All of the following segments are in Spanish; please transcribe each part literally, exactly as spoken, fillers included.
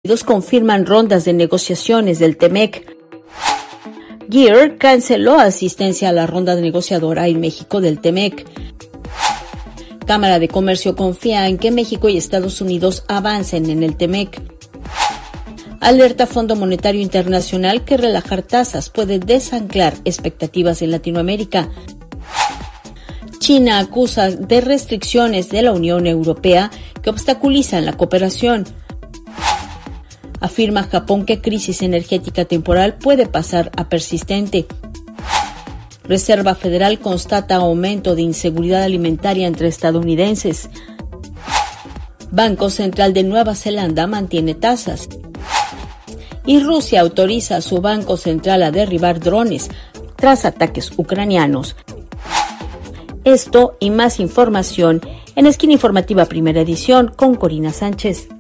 Los confirman rondas de negociaciones del T-MEC. Gear canceló asistencia a la ronda negociadora en México del T-MEC. Cámara de Comercio confía en que México y Estados Unidos avancen en el T-MEC. Alerta Fondo Monetario Internacional que relajar tasas puede desanclar expectativas en Latinoamérica. China acusa de restricciones de la Unión Europea que obstaculizan la cooperación. Afirma Japón que crisis energética temporal puede pasar a persistente. Reserva Federal constata aumento de inseguridad alimentaria entre estadounidenses. Banco Central de Nueva Zelanda mantiene tasas. Y Rusia autoriza a su Banco Central a derribar drones tras ataques ucranianos. Esto y más información en Esquina Informativa Primera Edición con Corina Sánchez.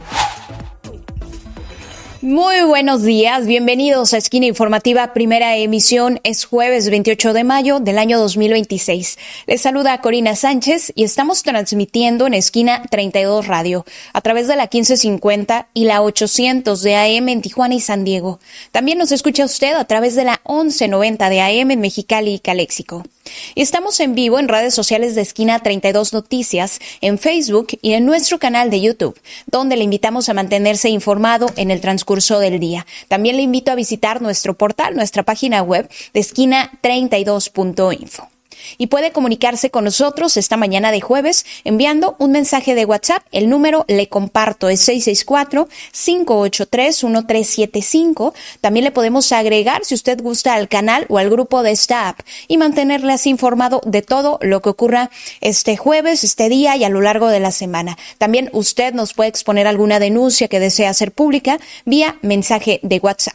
Muy buenos días, bienvenidos a Esquina Informativa Primera Emisión. Es jueves veintiocho de mayo del año dos mil veintiséis. Les saluda Corina Sánchez y estamos transmitiendo en Esquina treinta y dos Radio a través de la quince cincuenta y la ochocientos de A M en Tijuana y San Diego. También nos escucha usted a través de la once noventa de A M en Mexicali y Caléxico. Y estamos en vivo en redes sociales de Esquina treinta y dos Noticias, en Facebook y en nuestro canal de YouTube, donde le invitamos a mantenerse informado en el transcurso del día. También le invito a visitar nuestro portal, nuestra página web de esquina treinta y dos punto info. Y puede comunicarse con nosotros esta mañana de jueves enviando un mensaje de WhatsApp. El número le comparto es seis seis cuatro, cinco ocho tres, uno tres siete cinco. También le podemos agregar, si usted gusta, al canal o al grupo de esta app y mantenerle así informado de todo lo que ocurra este jueves, este día y a lo largo de la semana. También usted nos puede exponer alguna denuncia que desea hacer pública vía mensaje de WhatsApp.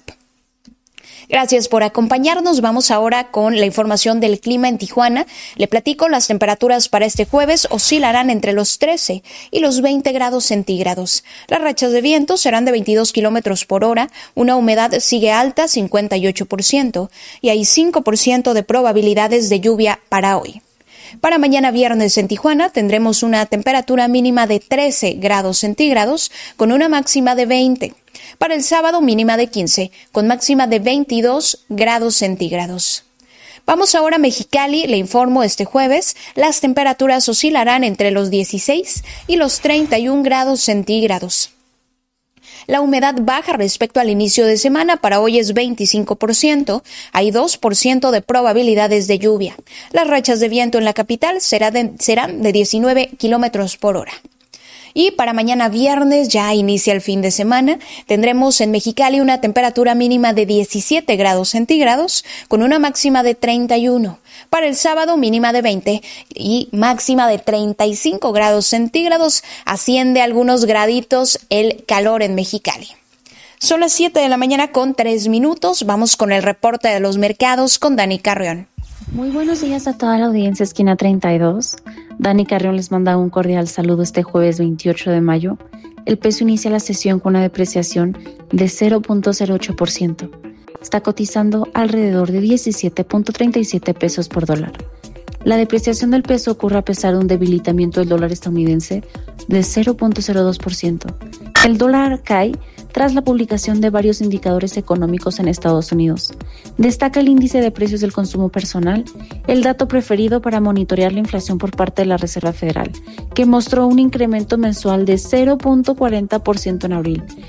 Gracias por acompañarnos. Vamos ahora con la información del clima en Tijuana. Le platico, las temperaturas para este jueves oscilarán entre los trece y los veinte grados centígrados. Las rachas de viento serán de veintidós kilómetros por hora. Una humedad sigue alta, cincuenta y ocho por ciento, y hay cinco por ciento de probabilidades de lluvia para hoy. Para mañana viernes en Tijuana tendremos una temperatura mínima de trece grados centígrados con una máxima de veinte. Para el sábado mínima de quince con máxima de veintidós grados centígrados. Vamos ahora a Mexicali, le informo este jueves, las temperaturas oscilarán entre los dieciséis y los treinta y un grados centígrados. La humedad baja respecto al inicio de semana, para hoy es veinticinco por ciento, hay dos por ciento de probabilidades de lluvia. Las rachas de viento en la capital será de, serán de diecinueve kilómetros por hora. Y para mañana viernes, ya inicia el fin de semana, tendremos en Mexicali una temperatura mínima de diecisiete grados centígrados con una máxima de treinta y uno. Para el sábado mínima de veinte y máxima de treinta y cinco grados centígrados. Asciende algunos graditos el calor en Mexicali. Son las siete de la mañana con tres minutos. Vamos con el reporte de los mercados con Dani Carrión. Muy buenos días a toda la audiencia Esquina treinta y dos. Dani Carrión les manda un cordial saludo este jueves veintiocho de mayo. El peso inicia la sesión con una depreciación de cero punto cero ocho por ciento. Está cotizando alrededor de diecisiete punto treinta y siete pesos por dólar. La depreciación del peso ocurre a pesar de un debilitamiento del dólar estadounidense de cero punto cero dos por ciento. El dólar cae tras la publicación de varios indicadores económicos en Estados Unidos. Destaca el índice de precios del consumo personal, el dato preferido para monitorear la inflación por parte de la Reserva Federal, que mostró un incremento mensual de cero punto cuarenta por ciento en abril,